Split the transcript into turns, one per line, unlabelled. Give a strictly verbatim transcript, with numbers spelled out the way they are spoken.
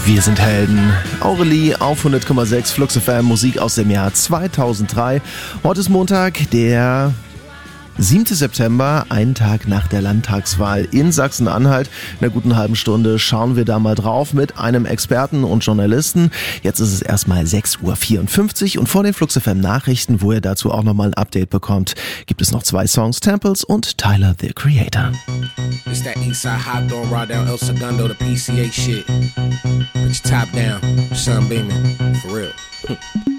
Wir sind Helden. Aurelie auf hundert Komma sechs Flux F M, Musik aus dem Jahr zweitausenddrei. Heute ist Montag, der siebter September, einen Tag nach der Landtagswahl in Sachsen-Anhalt. In einer guten halben Stunde schauen wir da mal drauf mit einem Experten und Journalisten. Jetzt ist es erstmal sechs Uhr vierundfünfzig und vor den Flux F M Nachrichten, wo ihr dazu auch nochmal ein Update bekommt, gibt es noch zwei Songs, Temples und Tyler, the Creator.
It's that Eastside hot dog, raw down El Segundo, the P C A shit. Put your top down, sun beaming, for real.